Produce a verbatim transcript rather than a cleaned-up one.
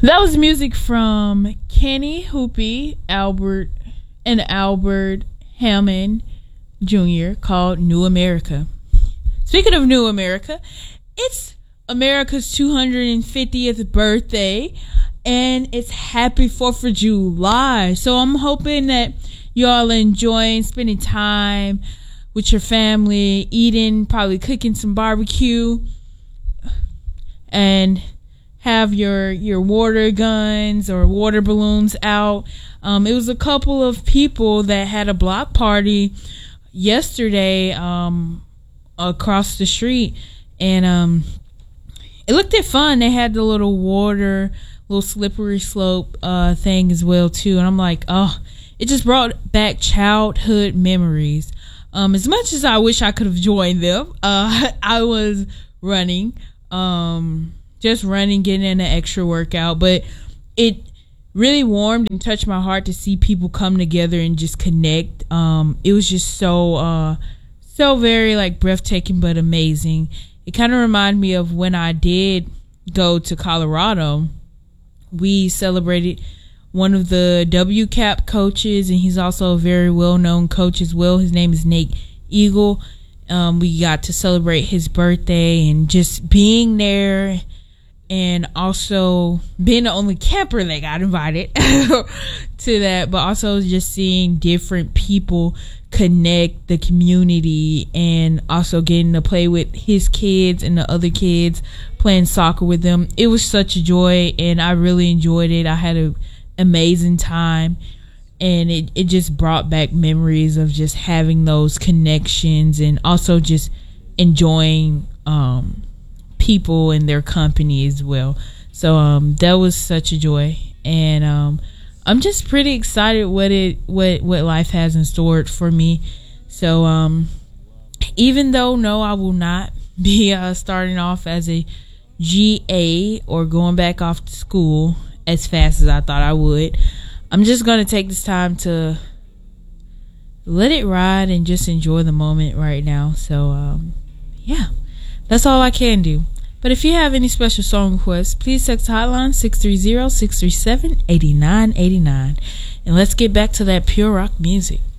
That was music from Kenny Hoopy, Albert, and Albert Hammond Junior called New America. Speaking of New America, it's America's two hundred fiftieth birthday, and it's happy fourth of July. So I'm hoping that y'all are enjoying spending time with your family, eating, probably cooking some barbecue, and have your your water guns or water balloons out. Um, it was a couple of people that had a block party yesterday um, across the street, and um, it looked at fun. They had the little water, little slippery slope uh, thing as well too, and I'm like, oh, it just brought back childhood memories. Um, as much as I wish I could have joined them, uh, I was running. Um, just running, getting in an extra workout, but it really warmed and touched my heart to see people come together and just connect. Um, it was just so, uh, so very like breathtaking, but amazing. It kind of reminded me of when I did go to Colorado. We celebrated one of the W C A P coaches, and he's also a very well-known coach as well. His name is Nate Eagle. Um, we got to celebrate his birthday, and just being there, and also being the only camper that got invited to that, but also just seeing different people connect the community, and also getting to play with his kids and the other kids, playing soccer with them. It was such a joy, and I really enjoyed it. I had an amazing time, and it, it just brought back memories of just having those connections, and also just enjoying um people and their company as well. So um that was such a joy, and um I'm just pretty excited what it what what life has in store for me. So um even though no, I will not be uh, starting off as a G A or going back off to school as fast as I thought I would, I'm just gonna take this time to let it ride and just enjoy the moment right now. So um yeah, that's all I can do. But if you have any special song requests, please text hotline six three zero, six three seven, eight nine eight nine. And let's get back to that pure rock music.